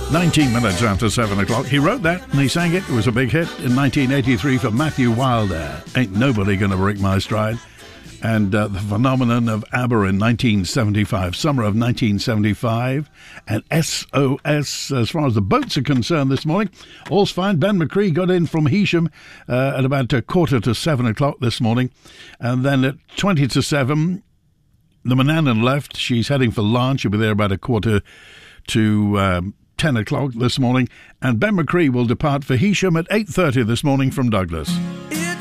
19 minutes after 7 o'clock. He wrote that and he sang it. It was a big hit in 1983 for Matthew Wilder. Ain't Nobody Gonna Break My Stride. And the phenomenon of ABBA in 1975, summer of 1975. And SOS, as far as the boats are concerned this morning, all's fine. Ben McCree got in from Heysham at about 6:45 this morning. And then at 7:20, the Manannan left. She's heading for Larne. She'll be there about 10 o'clock this morning. And Ben McCree will depart for Heysham at 8:30 this morning from Douglas.